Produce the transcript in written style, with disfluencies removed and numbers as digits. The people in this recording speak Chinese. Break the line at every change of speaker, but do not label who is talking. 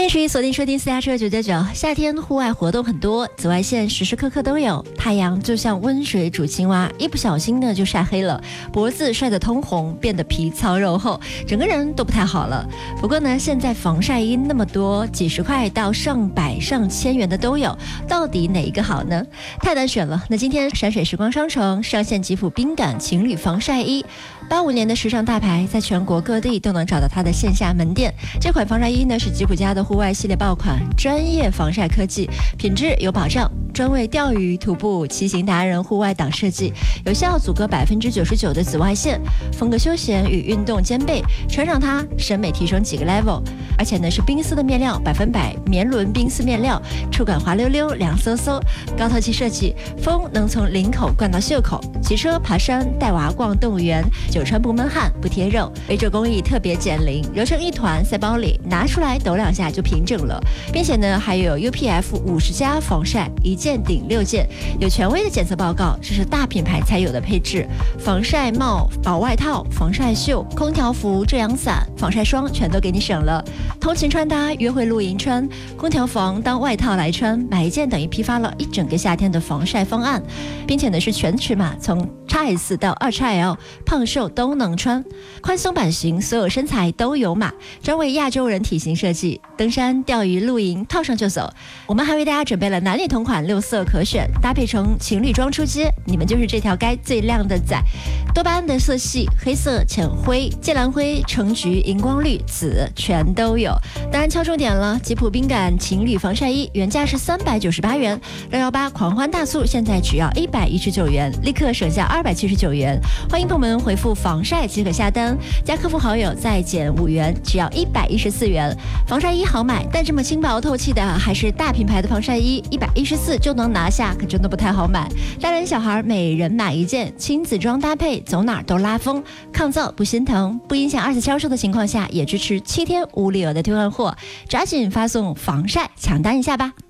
迎持续锁定收听私家车999。夏天户外活动很多，紫外线时时刻刻都有，太阳就像温水煮青蛙，一不小心呢就晒黑了，脖子晒得通红，变得皮糙肉厚，整个人都不太好了。不过呢，现在防晒衣那么多，几十块到上百上千元的都有，到底哪一个好呢？太难选了。那今天闪水时光商城上线吉普冰感情侣防晒衣，85年的时尚大牌，在全国各地都能找到它的线下门店。这款防晒衣呢是吉普家的户外系列爆款，专业防晒科技，品质有保障，专为钓鱼、徒步、骑行达人户外党设计，有效阻隔99%的紫外线，风格休闲与运动兼备，穿上它审美提升几个 level。而且呢是冰丝的面料，100%棉纶冰丝面料，触感滑溜溜、凉飕飕，高透气设计，风能从领口灌到袖口，骑车、爬山、带娃逛动物园，久穿不闷汗、不贴肉，微褶工艺特别减龄，揉成一团塞包里，拿出来抖2下就平整了，并且呢还有 UPF 50+防晒，1件顶6件，有权威的检测报告，这是大品牌才有的配置。防晒帽、薄外套、防晒袖、空调服、遮阳伞、防晒霜全都给你省了。通勤穿搭、约会露营穿，空调房当外套来穿，买一件等于批发了一整个夏天的防晒方案，并且呢是全尺码，从 XS 到2XL， 胖瘦都能穿，宽松版型所有身材都有码，专为亚洲人体型设计，登山、钓鱼、露营套上就走。我们还为大家准备了男女同款6色可选，搭配成情侣装出街，你们就是这条街最亮的仔。多巴胺的色系，黑色、浅灰、芥蓝灰、橙橘、荧光绿、紫全都有。当然敲重点了，吉普冰感情侣防晒衣原价是398元，618狂欢大促现在只要119元，立刻省下279元。欢迎朋友们回复防晒即可下单，加客服好友再减5元，只要114元。防晒衣好买，但这么轻薄透气的还是大品牌的防晒衣，114就能拿下，可真的不太好买。大人小孩每人买一件，亲子装搭配，走哪儿都拉风，抗造不心疼，不影响2次销售的情况下，也支持7天无理由的退换货，抓紧发送防晒抢单一下吧。